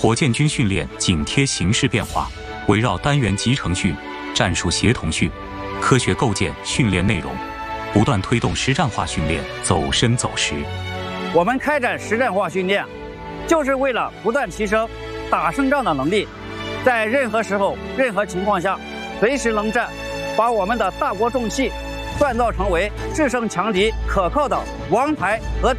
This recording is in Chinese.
火箭军训练紧贴形势变化，围绕单元集成训、战术协同训，科学构建训练内容，不断推动实战化训练走深走实。 我们开展实战化训练，就是为了不断提升打胜仗的能力，在任何时候、任何情况下，随时能战，把我们的大国重器锻造成为制胜强敌可靠的王牌和